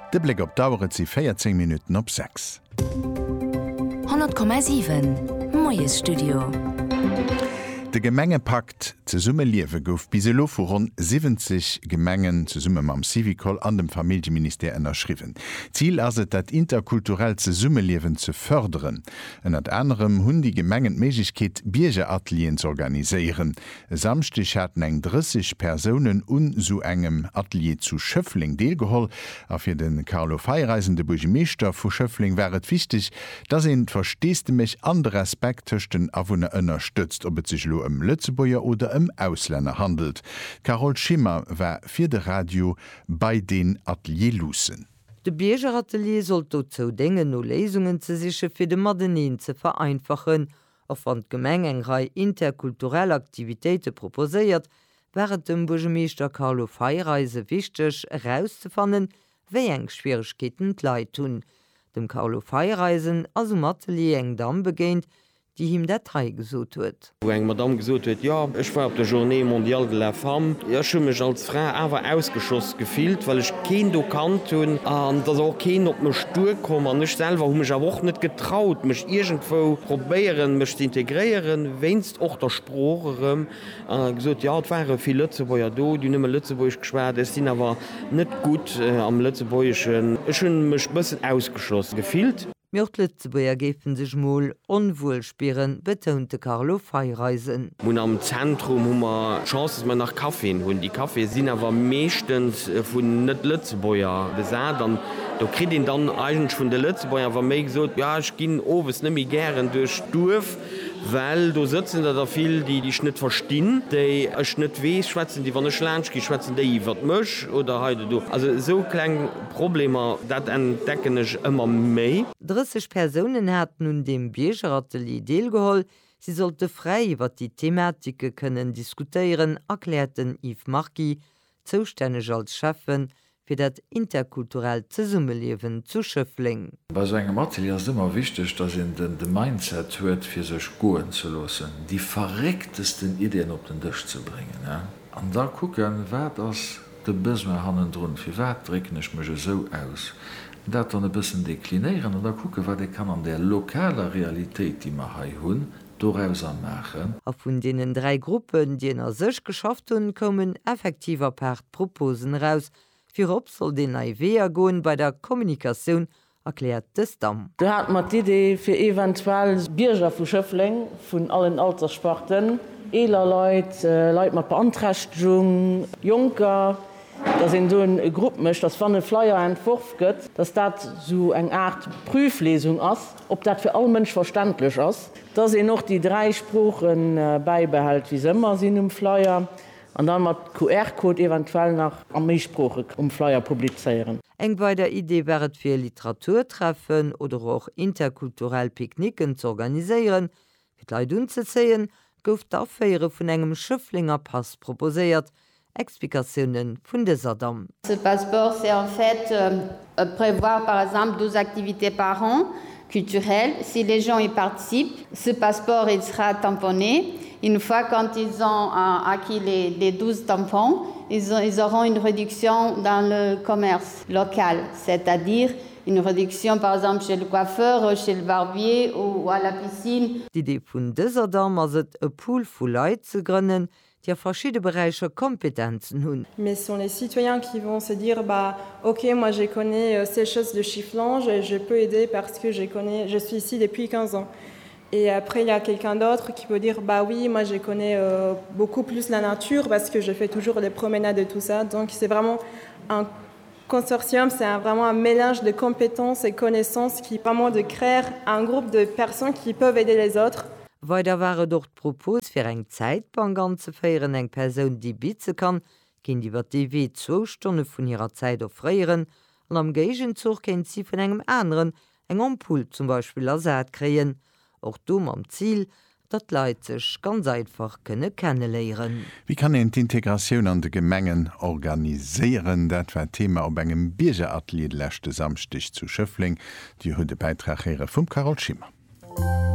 De Blick op daueret sie 14 Minuten op 6. 100,7 Moies Studio. De Gemengepakt ze Summe liewe gouf biselo vu rund 70 Gemengen ze Summe mam Civicol an dem Familienminister ënnerschriwen. Ziel aset dat interkulturell ze Summe liewen ze förderen. En at anderem hunn die Gemengen Meigkeet Biergeatelieren zu organisieren. Samstich hatten eng 30 Personen so engem Atelier zu Schöffling deelgeholl, a fir den Carlo Feireisende Burgemeester vu Schöffling wäret wichtig, dat en versteste mech andere Aspektchten awunner ënnerstützt, ob et sich lo Lützeboer oder im Ausländer handelt. Carol Schimmer war für de Radio bei den Atelierlusen. De Biergeratelier soll dazu dingen no Lesungen ze siche fir de Madenin ze vereinfachen, auf an Gemeng engrei interkulturelle Aktivitäten proposéiert, wäret dem Burgemeester Carlo Feireise wichtig herauszufannen, wéi eng Schwierigkeiten leid tun. Dem Carlo Feireisen as Atelier eng Dam begéint, die him Datei gesot huet. Wo eng Madame gesot huet, ja, ich war op der Journée mondiale de la femme. Ja, schon mech als Frau awer ausgeschoss gefielt, weil ich kein do kan hun an dat auch kein op me Stuhl kom an nicht selber hun mech a woch net getraut, mech irgendwo probieren, mech integrieren, wennst och der Sprocherem gesot ja, waren viel Lützeboer do, die nimmer Lützeburg geschwert, es sind aber net gut am Lützeburgischen. Ich hun mech bëssen ausgeschloss gefielt. Lützeboer gefen sich moll unwohl spieren, betonte Carlo Feireisen. Und am Zentrum hummer Chance man nach Kaffee hun. Die Kaffee sind aber meistens vun net Lützeboer besat. Da kriegt ihn dann eigentlich von der Lützeboer war mé so, ja ich gin owes nimi gern durch Durf, weil du sitzen da viel, die Schnitt verstehen, die Schnitt weh schwätzen, die wann Schlanski schwätzen, die wird Mch oder heute du. Also so klein Probleme, dat entdecken ich immer mehr. 30 Personen hat nun dem Biergeratelier deelgeholl. Sie sollte frei über die Thematike können diskutieren, erklärten Yves Marquis, zuständig als Chefin für das interkulturell Zusammenleben zu Schöffling. Bei so einem Atelier ist immer wichtig, dass in den Mindset hört, für sich gehen zu lassen, die verrücktesten Ideen auf den Tisch zu bringen. Ja? Und da gucken, wer das der Business haben drin, für wer drücke ich mich so aus. Dat dann ein bisschen deklinieren und da gucken, was ich kann an der lokalen Realität, die wir hier haben, daraus machen. Auf von denen 3 Gruppen, die in sich geschafft haben, kommen effektiver Partproposen raus. Für ob soll den Idee gehen bei der Kommunikation, erklärt das Dam. Da hat man die Idee für eventuell Bierger von Schöffling, von allen Alterssparten, ältere Leute, Leute mit Beantragung, Junker. Da sind so eine Gruppe, das von den Flyer entwurf geht, dass das so eine Art Prüflesung ist, ob das für alle Menschen verständlich ist. Da sind noch die 3 Sprachen beibehalten, wie sie immer sind im Flyer. Und dann mit QR-Code eventuell nach Armeesprache Flyer publizieren. Eng bei der Idee wäret für Literaturtreffen oder auch interkulturell Picknicken zu organisieren. Mit Leuten umzuzählen, gouf d'Affäre von engem Schöfflinger Pass proposiert. Explicationen von dieser Dame. Ce passeport, c'est en fait prévoir par exemple 12 activités par an culturelles. Si les gens y participent, ce passeport il sera tamponné. Une fois quand ils ont acquis les 12 tampons, ils auront une réduction dans le commerce local, c'est-à-dire une réduction par exemple chez le coiffeur, chez le barbier ou à la piscine. L'idée von dieser Dame ist, ein Pool von Leuten zu gründen, die verschiedene Bereiche Kompetenzen haben. Mais ce sont les citoyens qui vont se dire ok, moi je connais ces choses de chifflange et je peux aider parce que je suis ici depuis 15 ans. Et après, il y a quelqu'un d'autre qui peut dire oui, moi je connais beaucoup plus la nature parce que je fais toujours des promenades et tout ça. Donc c'est vraiment un consortium, c'est vraiment un mélange de compétences et connaissances qui permet de créer un groupe de personnes qui peuvent aider les autres. Weiter waren dort Propos für eng Zeitbank anzufeieren, eng Person, die bieten kann, gehen die TV 2 Stunden von ihrer Zeit aufreieren und am Gegenzug können sie von einem anderen eng Ampul zum Beispiel ersat kriegen. Auch dumm am Ziel, dat Leute sich ganz einfach können kennenlernen. Wie kann die Integration an de Gemengen organisieren? Das war Thema auf engem Biergeatelier letzte Samstag zu Schöffling. Die heute Beitrag von Carol Schimmer.